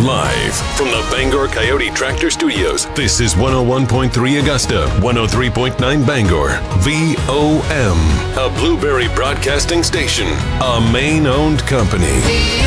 Live from the Bangor Coyote Tractor Studios, this is 101.3 Augusta, 103.9 Bangor, VOM, a Blueberry Broadcasting Station, a Maine-owned company.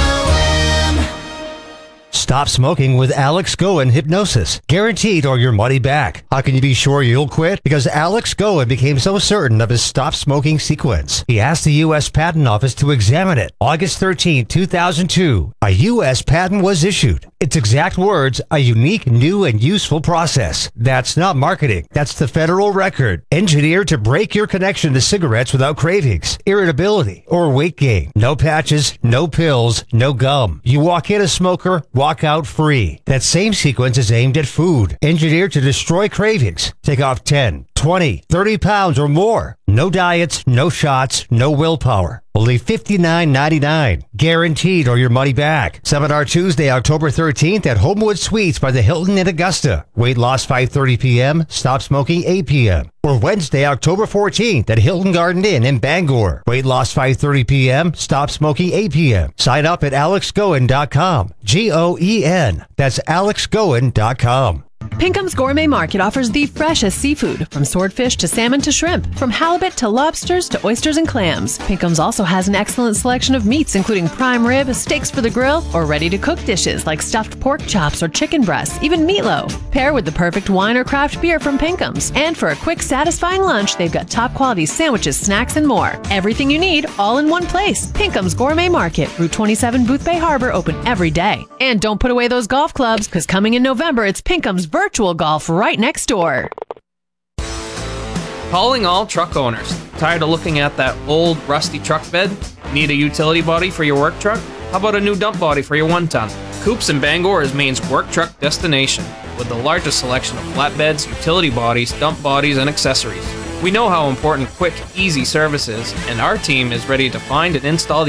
Stop smoking with Alex Goen Hypnosis. Guaranteed or your money back. How can you be sure you'll quit? Because Alex Goen became so certain of his stop smoking sequence. He asked the U.S. Patent Office to examine it. August 13, 2002, a U.S. patent was issued. Its exact words, a unique, new, and useful process. That's not marketing. That's the federal record. Engineered to break your connection to cigarettes without cravings, irritability, or weight gain. No patches, no pills, no gum. You walk in a smoker, walk out free. That same sequence is aimed at food. Engineered to destroy cravings. Take off 10, 20, 30 pounds or more. No diets, no shots, no willpower. Only $59.99. Guaranteed or your money back. Seminar Tuesday, October 13th at Homewood Suites by the Hilton in Augusta. Weight loss 5:30 p.m. Stop smoking 8 p.m. Or Wednesday, October 14th at Hilton Garden Inn in Bangor. Weight loss 5:30 p.m. Stop smoking 8 p.m. Sign up at alexgoen.com. Goen. That's alexgoen.com. Pinkham's Gourmet Market offers the freshest seafood, from swordfish to salmon to shrimp, from halibut to lobsters to oysters and clams. Pinkham's also has an excellent selection of meats, including prime rib, steaks for the grill, or ready-to-cook dishes like stuffed pork chops or chicken breasts, even meatloaf. Pair with the perfect wine or craft beer from Pinkham's. And for a quick, satisfying lunch, they've got top-quality sandwiches, snacks, and more. Everything you need, all in one place. Pinkham's Gourmet Market, Route 27, Boothbay Harbor, open every day. And don't put away those golf clubs, because coming in November, it's Pinkham's Virtual Golf right next door. Calling all truck owners. Tired of looking at that old rusty truck bed? Need a utility body for your work truck? How about a new dump body for your 1-ton? Coops in Bangor is Maine's work truck destination, with the largest selection of flatbeds, utility bodies, dump bodies, and accessories. We know how important quick, easy service is, and our team is ready to find and install the